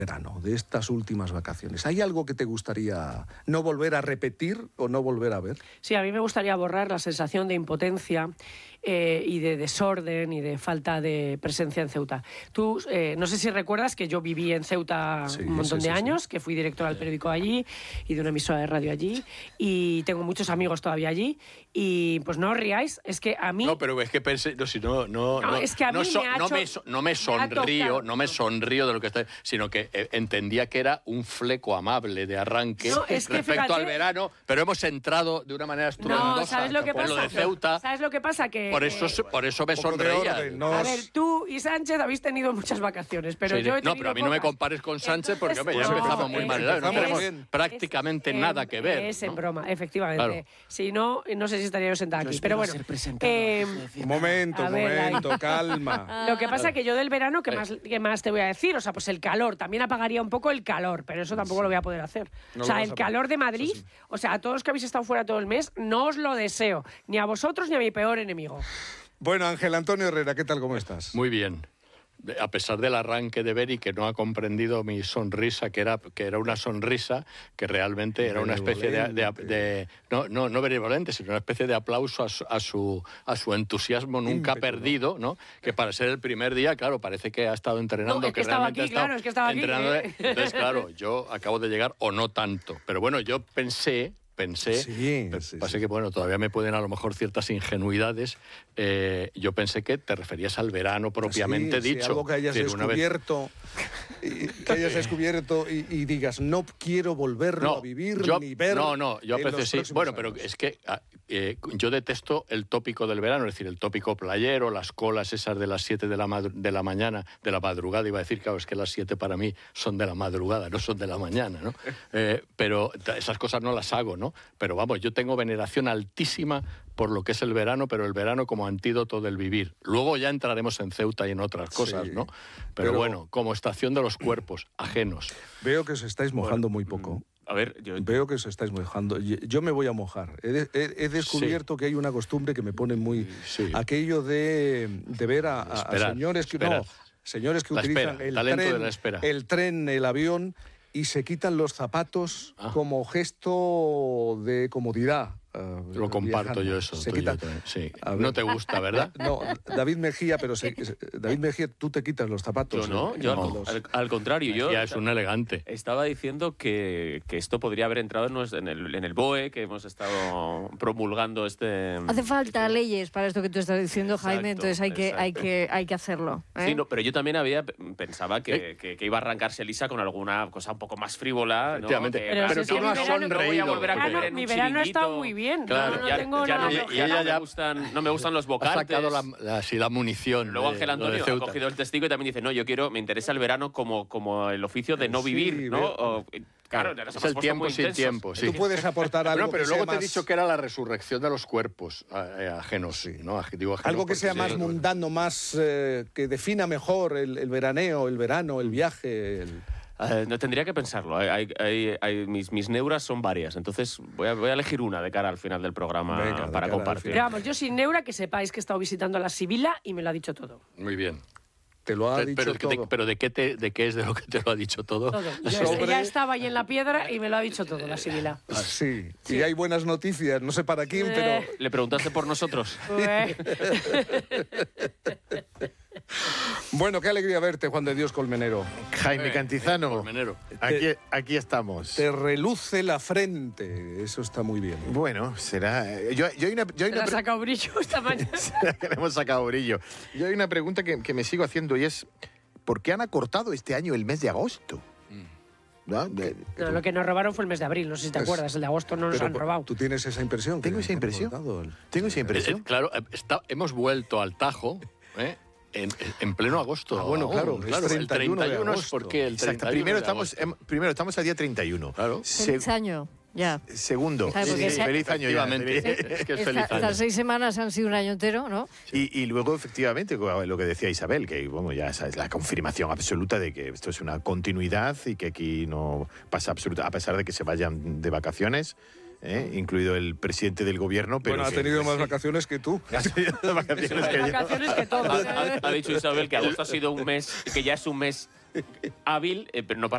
verano, de estas últimas vacaciones? ¿Hay algo que te gustaría no volver a repetir o no volver a ver? Sí, a mí me gustaría borrar la sensación de impotencia y de desorden y de falta de presencia en Ceuta. Tú, no sé si recuerdas que yo viví en Ceuta un montón de años, que fui directora del periódico allí y de una emisora de radio allí, y tengo muchos amigos todavía allí, y pues no os riáis, es que a mí... No, pero es que pensé, no, si no, es que a mí no me sonrío de lo que está, sino que entendía que era un fleco amable de arranque respecto al verano, pero hemos entrado de una manera estruendosa. No, ¿sabes lo que pasa? Lo de Ceuta. ¿Sabes lo que pasa? Que por eso me sonreía. A ver, tú y Sánchez habéis tenido muchas vacaciones, pero yo he tenido pero a mí no me compares con Sánchez porque ya empezamos muy mal. No tenemos prácticamente nada que ver. Es en broma, efectivamente. Claro. Si no, no sé si estaría yo sentada aquí. Pero bueno. Un momento, calma. Lo que pasa es que yo del verano, ¿qué más te voy a decir? O sea, pues el calor. También apagaría un poco el calor, pero eso tampoco lo voy a poder hacer. O sea, el calor de Madrid, o sea, a todos los que habéis estado fuera todo el mes, no os lo deseo. Ni a vosotros ni a mi peor enemigo. Bueno, Ángel Antonio Herrera, ¿qué tal? ¿Cómo estás? Muy bien. A pesar del arranque de Beri, que no ha comprendido mi sonrisa, que era una sonrisa, que realmente era una especie de no benevolente, sino una especie de aplauso a su entusiasmo nunca perdido, ¿no? Que para ser el primer día, claro, parece que ha estado entrenando, es que estaba aquí, claro, es que estaba aquí. Entonces, claro, yo acabo de llegar, o no tanto, pero bueno, yo pensé, pasa que bueno, todavía me pueden a lo mejor ciertas ingenuidades. Yo pensé que te referías al verano propiamente dicho. Algo que hayas descubierto, y digas, no quiero volverlo a vivir ni ver. Yo aprecié sí. Bueno, pero es que yo detesto el tópico del verano, es decir, el tópico playero, las colas esas de las 7 de la mañana, de la madrugada, iba a decir, claro, es que las 7 para mí son de la madrugada, no son de la mañana, ¿no? Pero esas cosas no las hago, ¿no? Pero vamos, yo tengo veneración altísima por lo que es el verano, pero el verano como antídoto del vivir. Luego ya entraremos en Ceuta y en otras cosas, ¿no? Pero bueno, como estación de los cuerpos ajenos. Veo que os estáis mojando muy poco. A ver, Veo que os estáis mojando. Yo me voy a mojar. He descubierto que hay una costumbre que me pone muy... Aquello de ver a señores que... No, señores que utilizan el tren, el avión, y se quitan los zapatos como gesto de comodidad. Lo comparto yo eso. Sí. No te gusta, ¿verdad? No, David Mejía, David Mejía, tú te quitas los zapatos. Al contrario, ya es un elegante. Estaba diciendo que esto podría haber entrado en el BOE, que hemos estado promulgando Hace falta leyes para esto que tú estás diciendo, Jaime, entonces hay que hacerlo. Sí, pero yo también pensaba que iba a arrancarse Elisa con alguna cosa un poco más frívola, ¿no? Pero tú no has sonreído. Mi verano ha estado muy bien. Claro, no me gustan los bocantes. Ha sacado la munición. Luego Ángel Antonio ha cogido el testigo y también dice, no, me interesa el verano como el oficio de no vivir, ¿no? Claro, es el tiempo sin tiempo. Sí. Tú puedes aportar algo pero luego te he dicho que era la resurrección de los cuerpos ajenos, ¿no? Digo ajeno, algo que sea más mundano, más que defina mejor el veraneo, el verano, el viaje... No tendría que pensarlo. Mis neuras son varias, entonces voy a elegir una de cara al final del programa para compartir. Pero vamos, yo sin neura, que sepáis que he estado visitando a la Sibila y me lo ha dicho todo. Muy bien. Te lo ha dicho todo. ¿Pero de qué es de lo que te lo ha dicho todo? Ya estaba ahí en la piedra y me lo ha dicho todo, la Sibila. Sí. Y hay buenas noticias, no sé para quién, pero... ¿Le preguntaste por nosotros? Bueno, qué alegría verte, Juan de Dios Colmenero. Jaime Cantizano, aquí estamos. Te reluce la frente, eso está muy bien. Bueno, será... ¿Te ha sacado brillo esta mañana? Le hemos sacado brillo. Yo hay una pregunta que me sigo haciendo y es, ¿por qué han acortado este año el mes de agosto? ¿No? Lo que nos robaron fue el mes de abril, no sé si te acuerdas, el de agosto no nos han robado. ¿Tú tienes esa impresión? Tengo esa impresión. Claro, hemos vuelto al Tajo, en pleno agosto. Bueno, claro, el 31 de agosto. Es porque el 31 primero estamos al día 31. Claro. Feliz año, ya. Segundo. Feliz año ya. Es que es feliz año. Estas 6 semanas han sido un año entero, ¿no? Y luego, efectivamente, lo que decía Isabel, que bueno, ya esa es la confirmación absoluta de que esto es una continuidad y que aquí no pasa absoluta, a pesar de que se vayan de vacaciones. Incluido el presidente del gobierno. Pero bueno, ha tenido más vacaciones que tú. Ha tenido más vacaciones que todos. Ha dicho Isabel que agosto ha sido un mes, que ya es un mes hábil, pero no para